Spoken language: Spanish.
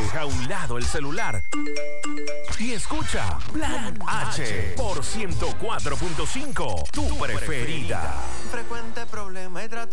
Deja a un lado el celular y escucha Plan H por 104.5, tu preferida. Frecuente problema y trato